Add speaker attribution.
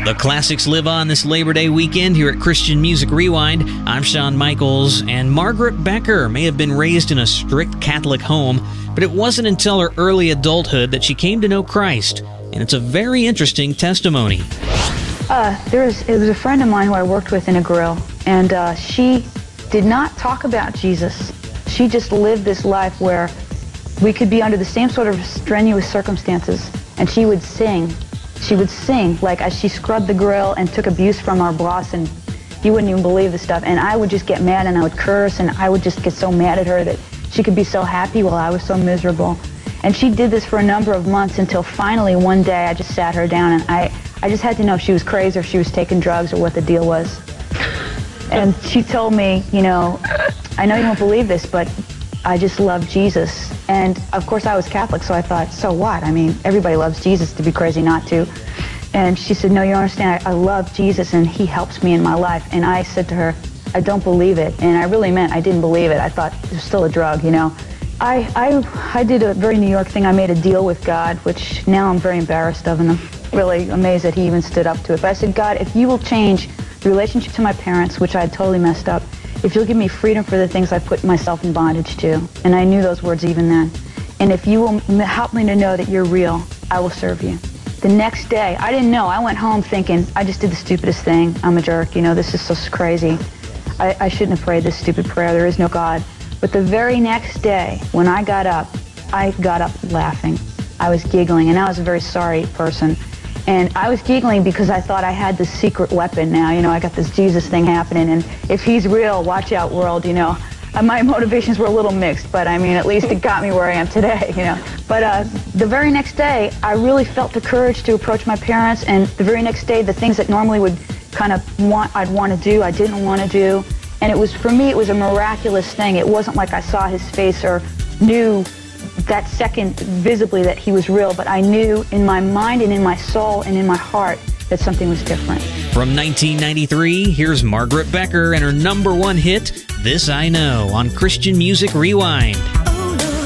Speaker 1: The classics live on this Labor Day weekend here at Christian Music Rewind. I'm Shawn Michaels, and Margaret Becker may have been raised in a strict Catholic home, but it wasn't until her early adulthood that she came to know Christ, and it's a very interesting testimony.
Speaker 2: It was a friend of mine who I worked with in a grill, and she did not talk about Jesus. She just lived this life where we could be under the same sort of strenuous circumstances, and she would sing. She would sing, like as she scrubbed the grill and took abuse from our boss, and you wouldn't even believe the stuff. And I would just get mad, and I would curse, and I would just get so mad at her that she could be so happy while I was so miserable. And she did this for a number of months until finally one day I just sat her down, and I just had to know if she was crazy or if she was taking drugs or what the deal was. And she told me, you know, I know you won't believe this, but I just love Jesus. And of course I was Catholic, so I thought, so what? I mean, everybody loves Jesus, to be crazy not to. And she said, no, you don't understand. I love Jesus, and he helps me in my life. And I said to her, I don't believe it. And I really meant I didn't believe it. I thought it was still a drug, you know. I did a very New York thing. I made a deal with God, which now I'm very embarrassed of, and I'm really amazed that he even stood up to it. But I said, God, if you will change the relationship to my parents, which I had totally messed up, if you'll give me freedom for the things I put myself in bondage to, and I knew those words even then, and if you will help me to know that you're real, I will serve you. The next day, I didn't know. I went home thinking, I just did the stupidest thing. I'm a jerk, you know, this is so crazy. I shouldn't have prayed this stupid prayer. There is no God. But the very next day, when I got up laughing. I was giggling, and I was a very sorry person. And I was giggling because I thought I had this secret weapon now. You know, I got this Jesus thing happening, and if he's real, watch out, world, you know. My motivations were a little mixed, but I mean, at least it got me where I am today, you know. But the very next day, I really felt the courage to approach my parents, and the very next day, the things that normally would kind of I'd want to do, I didn't want to do. And it was, for me, it was a miraculous thing. It wasn't like I saw his face or knew that second visibly that he was real, but I knew in my mind and in my soul and in my heart that something was different.
Speaker 1: From 1993, here's Margaret Becker and her #1 hit, This I Know, on Christian Music Rewind.